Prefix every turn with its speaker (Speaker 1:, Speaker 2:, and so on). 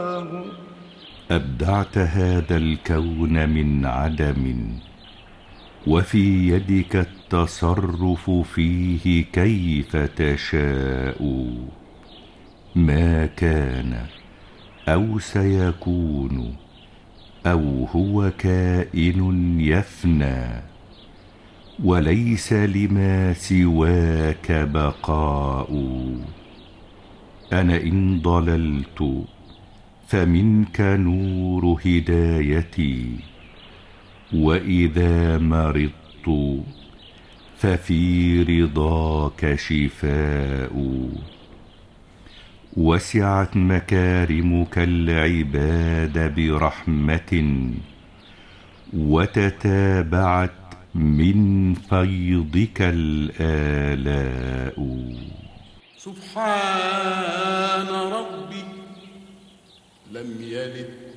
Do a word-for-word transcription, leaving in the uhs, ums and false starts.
Speaker 1: أبدعت هذا الكون من عدم، وفي يدك التصرف فيه كيف تشاء. ما كان أو سيكون أو هو كائن يفنى، وليس لما سواك بقاء. أنا إن ضللت فمنك نور هدايتي، وإذا مرضت ففي رضاك شفاء. وسعت مكارمك العباد برحمة، وتتابعت من فيضك الآلاء.
Speaker 2: سبحان ربي لم يلد